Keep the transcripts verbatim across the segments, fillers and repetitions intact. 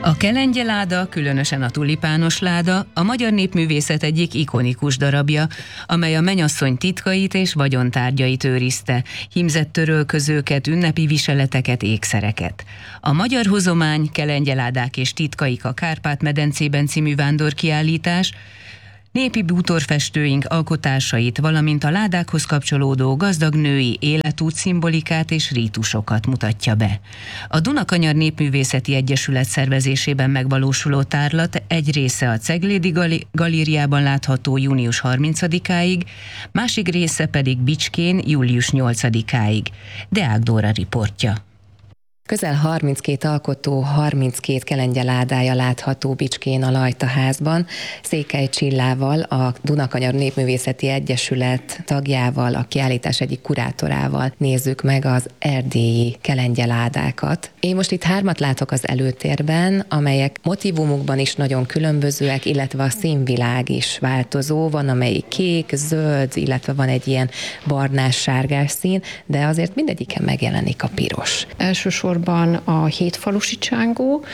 A kelengyeláda, különösen a tulipános láda, a magyar népművészet egyik ikonikus darabja, amely a mennyasszony titkait és vagyontárgyait őrizte, hímzett törölközőket, ünnepi viseleteket, ékszereket. A Magyar Hozomány, Kelenggyeládák és titkaik a Kárpát-medencében című vándorkiállítás népi bútorfestőink alkotásait, valamint a ládákhoz kapcsolódó gazdag női életút szimbolikát és rítusokat mutatja be. A Dunakanyar Népművészeti Egyesület szervezésében megvalósuló tárlat egy része a Ceglédi Galériában látható június harmincadikáig, másik része pedig Bicskén július nyolcadikáig. Deák Dóra riportja. Közel harminckét alkotó, harminckét kelengyeládája látható Bicskén a Lajta-házban. Székely Csillával, a Dunakanyar Népművészeti Egyesület tagjával, a kiállítás egyik kurátorával nézzük meg az erdélyi kelengyeládákat. Én most itt hármat látok az előtérben, amelyek motívumukban is nagyon különbözőek, illetve a színvilág is változó. Van amelyik kék, zöld, illetve van egy ilyen barnás-sárgás szín, de azért mindegyiken megjelenik a piros. Elsősorban a hétfalusi csángó,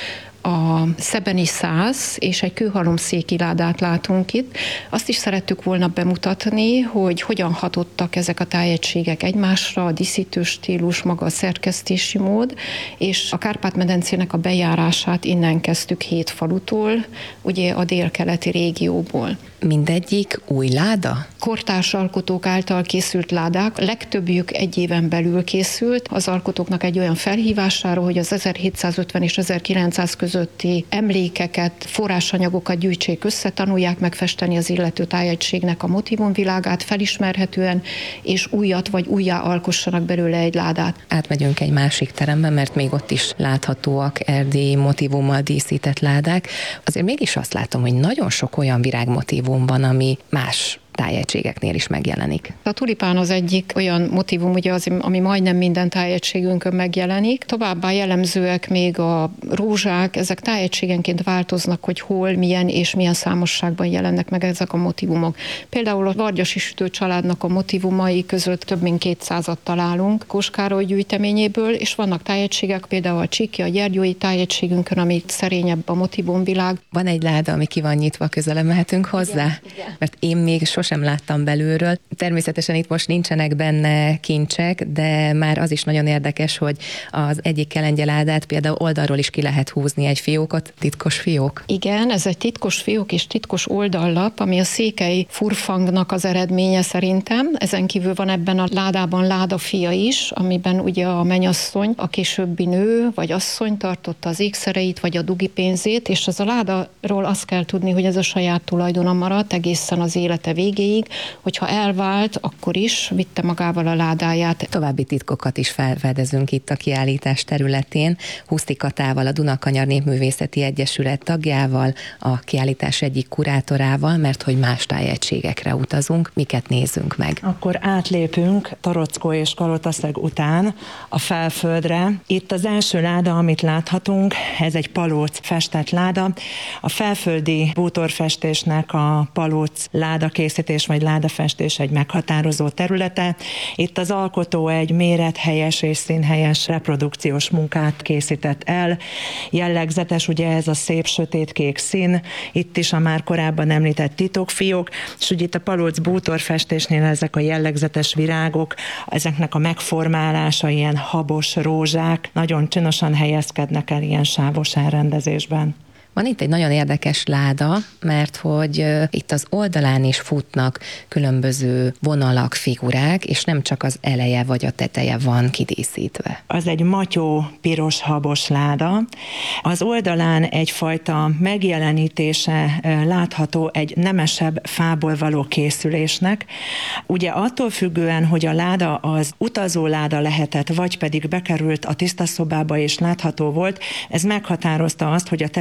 a szebeni szász és egy kőhalomszéki ládát látunk itt. Azt is szerettük volna bemutatni, hogy hogyan hatottak ezek a tájegységek egymásra, a díszítő stílus, maga a szerkesztési mód, és a Kárpát-medencének a bejárását innen kezdtük Hétfalutól, ugye a délkeleti régióból. Mindegyik új láda? Kortárs alkotók által készült ládák, legtöbbjük egy éven belül készült. Az alkotóknak egy olyan felhívására, hogy az ezerhétszázötven és ezerkilencszáz közötti emlékeket, forrásanyagokat gyűjtsék össze, tanulják megfesteni az illető tájegységnek a motívumvilágát felismerhetően, és újat vagy újjá alkossanak belőle egy ládát. Átmegyünk egy másik terembe, mert még ott is láthatóak erdélyi motívummal díszített ládák. Azért mégis azt látom, hogy nagyon sok olyan virágmotívum van, ami más tájegységeknél is megjelenik. A tulipán az egyik olyan motívum, ugye az, ami majdnem minden tájegységünkön megjelenik. Továbbá jellemzőek még a rózsák, ezek tájegységenként változnak, hogy hol, milyen és milyen számosságban jelennek meg ezek a motívumok. Például a Vargyasi Sütő családnak a motívumai között több mint kétszázat találunk Kós Károly gyűjteményéből, és vannak tájegységek, például a Csíki, a Gyergyói tájegységünkön, ami szerényebb a motívumvilág. Van egy láda, ami ki van nyitva, közelebb mehetünk hozzá? Igen, igen. Mert én még sosem sem láttam belülről. Természetesen itt most nincsenek benne kincsek, de már az is nagyon érdekes, hogy az egyik kelenggyeládát például oldalról is ki lehet húzni egy fiókot, titkos fiók. Igen, ez egy titkos fiók és titkos oldallap, ami a székely furfangnak az eredménye szerintem. Ezen kívül van ebben a ládában ládafia is, amiben ugye a mennyasszony, a későbbi nő vagy asszony tartotta az ékszereit vagy a dugipénzét, és ez a ládáról azt kell tudni, hogy ez a saját tulajdona maradt egészen az élete végéig. Hogyha elvált, akkor is vitte magával a ládáját. További titkokat is felfedezünk itt a kiállítás területén. Huszti Katával, a Dunakanyar Népművészeti Egyesület tagjával, a kiállítás egyik kurátorával, mert hogy más tájegységekre utazunk. Miket nézzünk meg? Akkor átlépünk Torockó és Kalotaszeg után a Felföldre. Itt az első láda, amit láthatunk, ez egy palóc festett láda. A felföldi bútorfestésnek a palóc láda készítés vagy ládafestés egy meghatározó területe. Itt az alkotó egy mérethelyes és színhelyes reprodukciós munkát készített el. Jellegzetes ugye ez a szép sötétkék szín, itt is a már korábban említett titokfiók, és ugye itt a palóc bútorfestésnél ezek a jellegzetes virágok, ezeknek a megformálása, ilyen habos rózsák, nagyon csinosan helyezkednek el ilyen sávos elrendezésben. Van itt egy nagyon érdekes láda, mert hogy itt az oldalán is futnak különböző vonalak, figurák, és nem csak az eleje vagy a teteje van kidíszítve. Az egy matyó piros habos láda. Az oldalán egyfajta megjelenítése látható egy nemesebb fából való készülésnek. Ugye attól függően, hogy a láda az utazó láda lehetett, vagy pedig bekerült a tisztaszobába és látható volt, ez meghatározta azt, hogy a teteje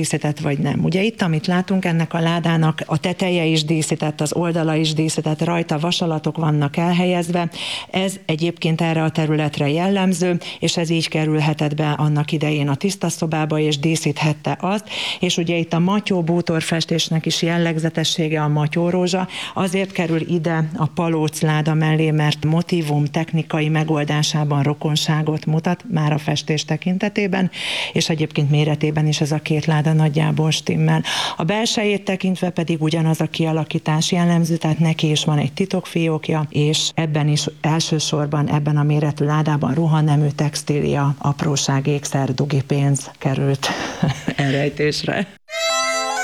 díszített, vagy nem. Ugye itt, amit látunk, ennek a ládának a teteje is díszített, az oldala is díszített, rajta vasalatok vannak elhelyezve. Ez egyébként erre a területre jellemző, és ez így kerülhetett be annak idején a tisztaszobába, és díszíthette azt. És ugye itt a matyó bútorfestésnek is jellegzetessége a matyórózsa, azért kerül ide a palócláda mellé, mert motívum technikai megoldásában rokonságot mutat, már a festés tekintetében, és egyébként méretében is ez a két láda nagyjából stimmel. A belsejét tekintve pedig ugyanaz a kialakítás jellemző, tehát neki is van egy titokfiókja, és ebben is elsősorban ebben a méretű ládában ruhanemű, textília, apróság, ékszer, dugipénz került elrejtésre.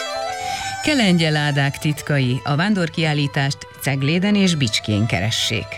Kelengye ládák titkai, a vándorkiállítást Cegléden és Bicskén keressék.